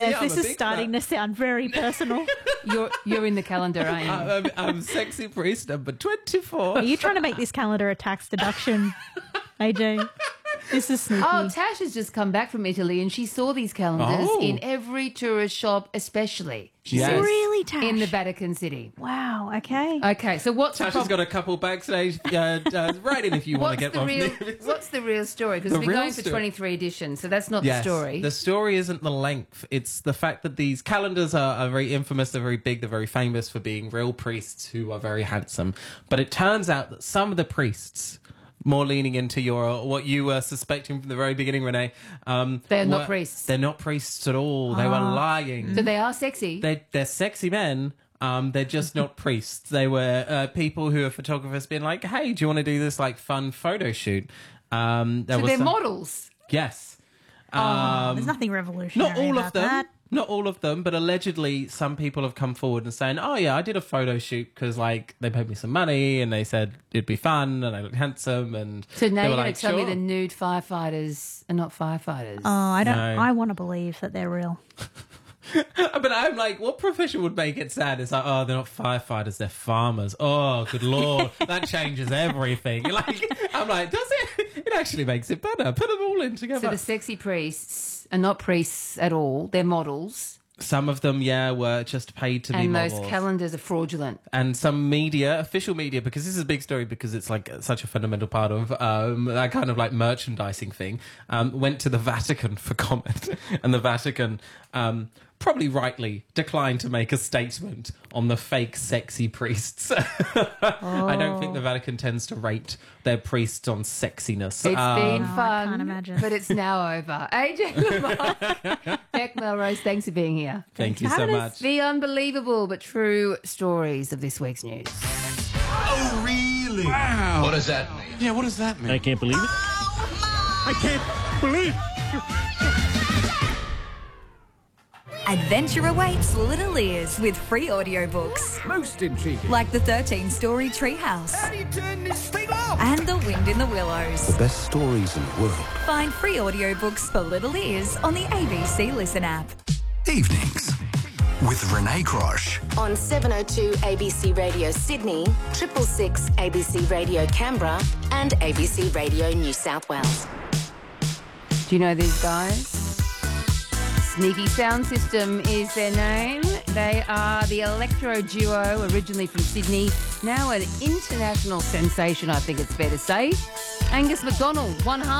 Yeah, this is starting to sound very personal. You're in the calendar, aren't you? I'm sexy priest number 24. Are you trying to make this calendar a tax deduction, AJ? This is sneaky. Oh, Tash has just come back from Italy and she saw these calendars in every tourist shop, especially. Yes. Really, Tash? In the Vatican City. Wow, okay. Okay, so what's Tash has got a couple backstage. Write in if you want to get one. What's the real story? Because The we've been real going for story- 23 editions, so that's not Yes, the story. the story isn't the length. It's the fact that these calendars are very infamous, they're very big, they're very famous for being real priests who are very handsome. But it turns out that some of the priests, more leaning into what you were suspecting from the very beginning, Renee. They're not priests. They're not priests at all. They were lying. So they are sexy. They're sexy men. They're just not priests. They were people who are photographers being like, hey, do you want to do this like fun photo shoot? So they're models. Yes. There's nothing revolutionary Not all about of them. that. Not all of them, but allegedly some people have come forward and saying, oh yeah, I did a photo shoot because like they paid me some money and they said it'd be fun and I looked handsome and So now they you're were going like, to tell me sure. the nude firefighters are not firefighters. Oh, I don't. No. I want to believe that they're real. But I'm like, what profession would make it sad? It's like, oh, they're not firefighters, they're farmers. Oh, good Lord, that changes everything. Like, I'm like, does it? It actually makes it better. Put them all in together. So the sexy priests are not priests at all. They're models. Some of them, yeah, were just paid to be And models. those calendars are fraudulent. And some media, official media, because this is a big story because it's like such a fundamental part of that kind of like merchandising thing, went to the Vatican for comment. And the Vatican, probably rightly, declined to make a statement on the fake sexy priests. I don't think the Vatican tends to rate their priests on sexiness. It's been I fun, can't imagine. but it's now over. AJ Lamar, Beck Melrose, thanks for being here. Thank you so having much. The unbelievable but true stories of this week's news. Oh, really? Wow. What does that mean? Yeah, what does that mean? I can't believe it. I can't believe it. Adventure awaits little ears with free audiobooks. Most intriguing. Like the 13-story Treehouse How do you turn this thing off? and The Wind in the Willows. Best stories in the world. Find free audiobooks for little ears on the ABC Listen app. Evenings with Renee Crosh. On 702 ABC Radio Sydney, 666 ABC Radio Canberra and ABC Radio New South Wales. Do you know these guys? Sneaky Sound System is their name. They are the electro duo, originally from Sydney, now an international sensation, I think it's fair to say. Angus MacDonald, one half.